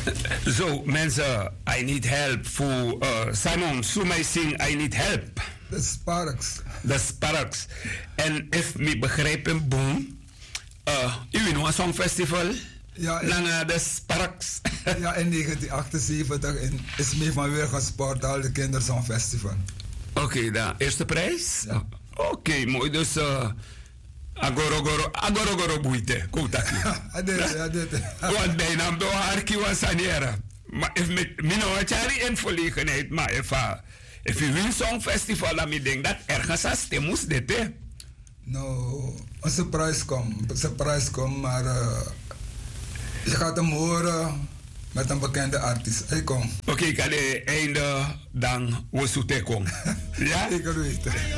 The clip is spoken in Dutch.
Zo, mensen, I need help. Voor Simon, Sumai sing, I need help. De Sparks. De Sparks. En if me begrijpen, boom. U weet nog een songfestival? Ja, Lange de Sparks. Ja, in 1978 is mee van weer gesport al de Kindersongfestival. Oké, dan eerste prijs? Ja. Oké, mooi. Dus agorogoro boeite. Koutaki. Ja, dit. Want bijna door haar kiwa saneren. Maar if me nou een chari in verlegenheid, maar if je win songfestival, dan denk dat ergens als stem moest dit, hè? Nou, een surprise komt, maar je gaat hem horen met een bekende artiest. Hij komt. Oké, kan je einde dan we zoete komen. Ja? Ik weet het.